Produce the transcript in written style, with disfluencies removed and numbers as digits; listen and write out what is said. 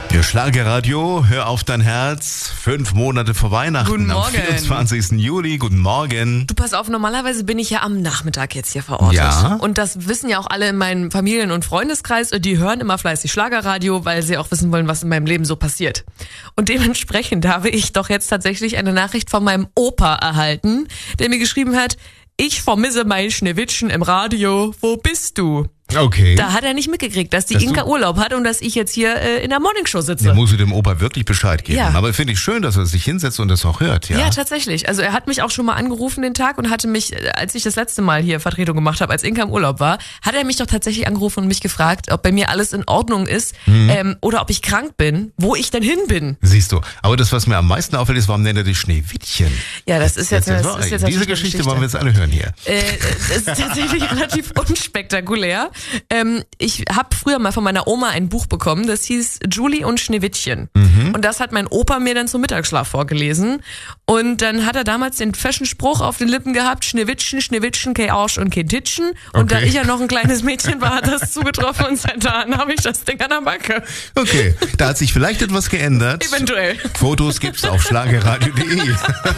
Für Schlagerradio, hör auf dein Herz. 5 Monate vor Weihnachten. Guten Morgen. Am 24. Juli. Guten Morgen. Du, pass auf, normalerweise bin ich ja am Nachmittag jetzt hier verortet. Ja. Und das wissen ja auch alle in meinem Familien- und Freundeskreis. Die hören immer fleißig Schlagerradio, weil sie auch wissen wollen, was in meinem Leben so passiert. Und dementsprechend habe ich doch jetzt tatsächlich eine Nachricht von meinem Opa erhalten, der mir geschrieben hat: Ich vermisse mein Schneewittchen im Radio. Wo bist du? Okay. Da hat er nicht mitgekriegt, dass die Inka Urlaub hat und dass ich jetzt hier in der Morningshow sitze. Der muss dem Opa wirklich Bescheid geben. Ja. Aber finde ich schön, dass er sich hinsetzt und das auch hört. Ja, Ja, tatsächlich. Also er hat mich auch schon mal angerufen den Tag und hatte mich, als ich das letzte Mal hier Vertretung gemacht habe, als Inka im Urlaub war, hat er mich doch tatsächlich angerufen und mich gefragt, ob bei mir alles in Ordnung ist oder ob ich krank bin, wo ich denn hin bin. Siehst du. Aber das, was mir am meisten auffällt, ist, warum nennt er dich Schneewittchen? Ja, das ist jetzt Diese natürlich Geschichte wollen wir jetzt alle hören hier. Das ist tatsächlich relativ unspektakulär. Ich habe früher mal von meiner Oma ein Buch bekommen, das hieß Julie und Schneewittchen. Und das hat mein Opa mir dann zum Mittagsschlaf vorgelesen. Und dann hat er damals den Fashion-Spruch auf den Lippen gehabt: Schneewittchen, Schneewittchen, kein Arsch und kein Titschen. Und da ich ja noch ein kleines Mädchen war, hat das zugetroffen und seit da habe ich das Ding an der Backe. Okay, da hat sich vielleicht etwas geändert. Eventuell. Fotos gibt's auf schlagerradio.de.